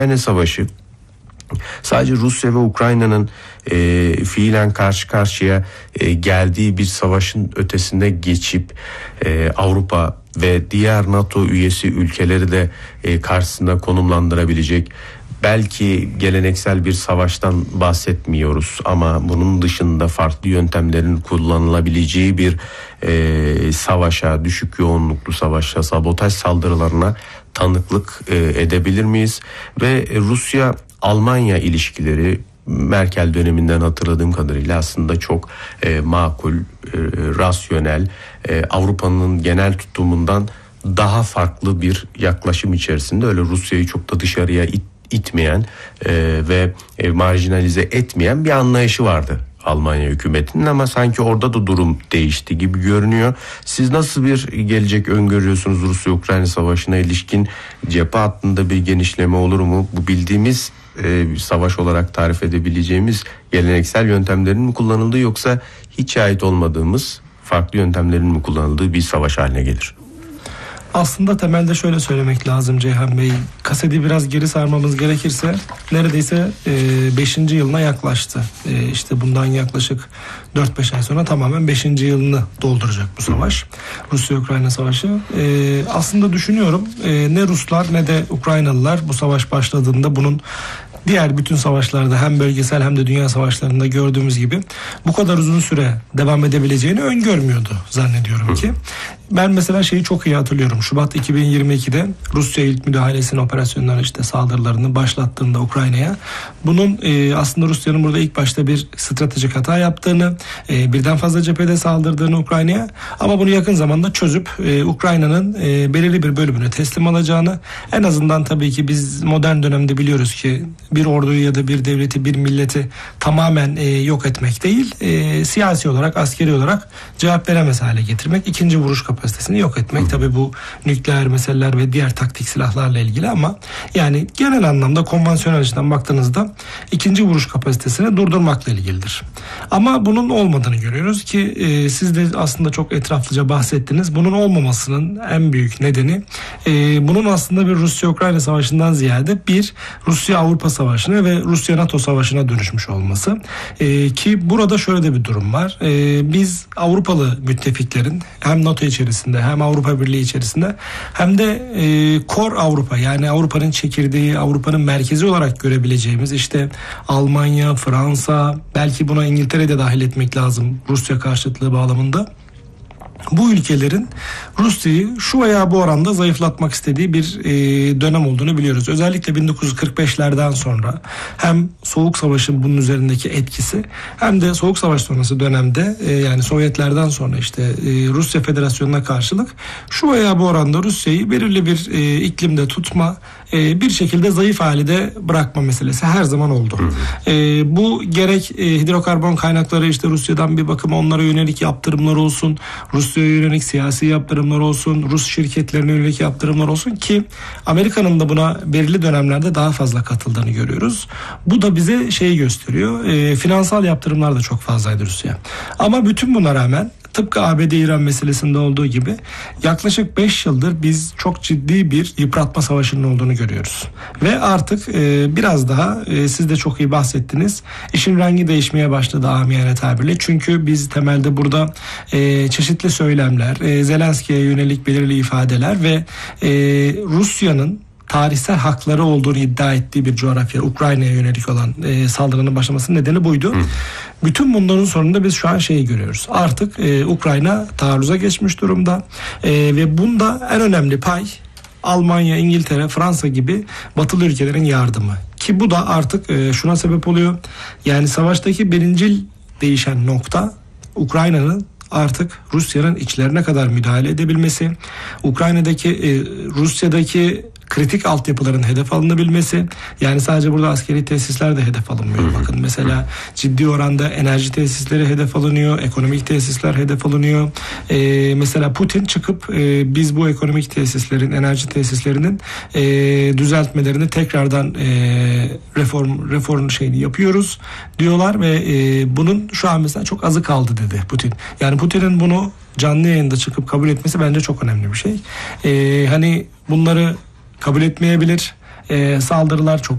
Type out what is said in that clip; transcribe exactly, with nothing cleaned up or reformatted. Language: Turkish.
Ukrayna Savaşı sadece Rusya ve Ukrayna'nın e, fiilen karşı karşıya e, geldiği bir savaşın ötesine geçip e, Avrupa ve diğer NATO üyesi ülkeleri de e, karşısında konumlandırabilecek, belki geleneksel bir savaştan bahsetmiyoruz ama bunun dışında farklı yöntemlerin kullanılabileceği bir e, savaşa, düşük yoğunluklu savaşa, sabotaj saldırılarına tanıklık e, edebilir miyiz? Ve Rusya Almanya ilişkileri Merkel döneminden hatırladığım kadarıyla aslında çok e, makul, e, rasyonel, e, Avrupa'nın genel tutumundan daha farklı bir yaklaşım içerisinde, öyle Rusya'yı çok da dışarıya it, itmeyen e, ve e, marjinalize etmeyen bir anlayışı vardı Almanya hükümetinin, ama sanki orada da durum değişti gibi görünüyor. Siz nasıl bir gelecek öngörüyorsunuz Rusya-Ukrayna savaşına ilişkin? Cephe hattında bir genişleme olur mu? Bu bildiğimiz e, savaş olarak tarif edebileceğimiz geleneksel yöntemlerin mi kullanıldığı, yoksa hiç ait olmadığımız farklı yöntemlerin mi kullanıldığı bir savaş haline gelir? Aslında temelde şöyle söylemek lazım Ceyhan Bey. Kaseti biraz geri sarmamız gerekirse neredeyse beşinci yılına yaklaştı. E, işte bundan yaklaşık dört beş ay sonra tamamen beşinci yılını dolduracak bu savaş. Rusya-Ukrayna savaşı. E, aslında düşünüyorum e, ne Ruslar ne de Ukraynalılar bu savaş başladığında bunun diğer bütün savaşlarda hem bölgesel hem de dünya savaşlarında gördüğümüz gibi bu kadar uzun süre devam edebileceğini öngörmüyordu zannediyorum ki. Ben mesela şeyi çok iyi hatırlıyorum. Şubat iki bin yirmi ikide Rusya ilk müdahalesini, operasyonları, işte saldırılarını başlattığında Ukrayna'ya, bunun e, aslında Rusya'nın burada ilk başta bir stratejik hata yaptığını, e, birden fazla cephede saldırdığını Ukrayna'ya, ama bunu yakın zamanda çözüp e, Ukrayna'nın e, belirli bir bölümünü teslim alacağını, en azından tabii ki biz modern dönemde biliyoruz ki bir orduyu ya da bir devleti, bir milleti tamamen e, yok etmek değil, e, siyasi olarak, askeri olarak cevap veremez hale getirmek, ikinci vuruş kapasitesini yok etmek. Tabii bu nükleer meseleler ve diğer taktik silahlarla ilgili, ama yani genel anlamda konvansiyonel açıdan baktığınızda ikinci vuruş kapasitesini durdurmakla ilgilidir. Ama bunun olmadığını görüyoruz ki e, siz de aslında çok etraflıca bahsettiniz. Bunun olmamasının en büyük nedeni e, bunun aslında bir Rusya-Ukrayna savaşından ziyade bir Rusya-Avrupa savaşına ve Rusya-NATO savaşına dönüşmüş olması. E, ki burada şöyle de bir durum var. E, biz Avrupalı müttefiklerin hem NATO içerisinde hem Avrupa Birliği içerisinde hem de e, Kor Avrupa, yani Avrupa'nın çekirdeği, Avrupa'nın merkezi olarak görebileceğimiz işte Almanya, Fransa, belki buna İngiltere de dahil etmek lazım Rusya karşıtlığı bağlamında. Bu ülkelerin Rusya'yı şu veya bu oranda zayıflatmak istediği bir e, dönem olduğunu biliyoruz. Özellikle bin dokuz yüz kırk beşlerden sonra hem Soğuk Savaş'ın bunun üzerindeki etkisi, hem de Soğuk Savaş sonrası dönemde e, yani Sovyetlerden sonra işte e, Rusya Federasyonu'na karşılık şu veya bu oranda Rusya'yı belirli bir e, iklimde tutma, e, bir şekilde zayıf halde bırakma meselesi her zaman oldu. E, bu gerek e, hidrokarbon kaynakları, işte Rusya'dan bir bakıma onlara yönelik yaptırımlar olsun, Rusya'ya yönelik siyasi yaptırımlar olsun, Rus şirketlerine yönelik yaptırımlar olsun ki Amerika'nın da buna belirli dönemlerde daha fazla katıldığını görüyoruz. Bu da bize şeyi gösteriyor. E, finansal yaptırımlar da çok fazlaydı Rusya. Ama bütün buna rağmen tıpkı A B D-İran meselesinde olduğu gibi yaklaşık beş yıldır biz çok ciddi bir yıpratma savaşının olduğunu görüyoruz. Ve artık e, biraz daha e, siz de çok iyi bahsettiniz. İşin rengi değişmeye başladı amiyane tabirle. Çünkü biz temelde burada e, çeşitli söylemler, e, Zelenski'ye yönelik belirli ifadeler ve e, Rusya'nın tarihsel hakları olduğunu iddia ettiği bir coğrafya, Ukrayna'ya yönelik olan e, saldırının başlamasının nedeni buydu. Hı. Bütün bunların sonunda biz şu an şeyi görüyoruz. Artık e, Ukrayna taarruza geçmiş durumda e, ve bunda en önemli pay Almanya, İngiltere, Fransa gibi batılı ülkelerin yardımı. Ki bu da artık e, şuna sebep oluyor. Yani savaştaki birincil değişen nokta Ukrayna'nın artık Rusya'nın içlerine kadar müdahale edebilmesi, Ukrayna'daki, e, Rusya'daki kritik altyapıların hedef alınabilmesi. Yani sadece burada askeri tesisler de hedef alınmıyor. Bakın mesela ciddi oranda enerji tesisleri hedef alınıyor, ekonomik tesisler hedef alınıyor. Ee, mesela Putin çıkıp e, biz bu ekonomik tesislerin, enerji tesislerinin e, düzeltmelerini tekrardan e, reform reform şeyini yapıyoruz diyorlar ve e, bunun şu an mesela çok azı kaldı dedi Putin. Yani Putin'in bunu canlı yayında çıkıp kabul etmesi bence çok önemli bir şey. E, hani bunları kabul etmeyebilir. e, saldırılar çok